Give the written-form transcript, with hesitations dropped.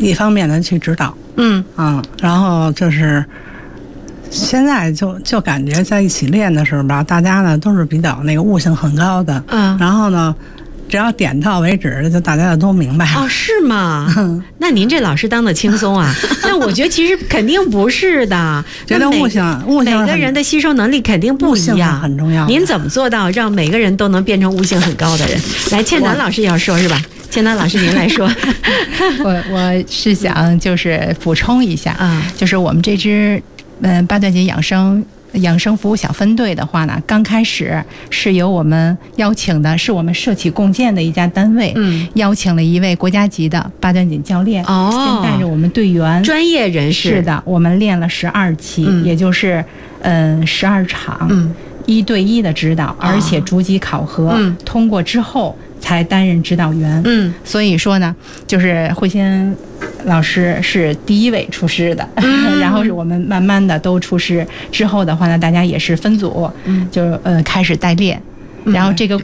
一方面的去指导。然后就是现在就感觉在一起练的时候吧，大家呢都是比较那个悟性很高的。然后呢，只要点到为止，就大家都明白了。 哦，是吗？那您这老师当的轻松啊？那我觉得其实肯定不是的。 觉得悟性每个人的吸收能力肯定不一样， 很重要。 您怎么做到让每个人都能变成悟性很高的人？来，倩楠老师也要说是吧？倩楠老师，您来说。 我是想就是补充一下，就是我们这支八段锦养生服务小分队的话呢，刚开始是由我们邀请的，是我们社企共建的一家单位，邀请了一位国家级的八段锦教练，先带着我们队员专业人士， 是的，我们练了12期，也就是12场，1对1的指导，而且逐级考核，通过之后才担任指导员。所以说呢，就是慧仙老师是第一位出师的，然后是我们慢慢的都出师之后的话呢，大家也是分组，就开始带练，然后这个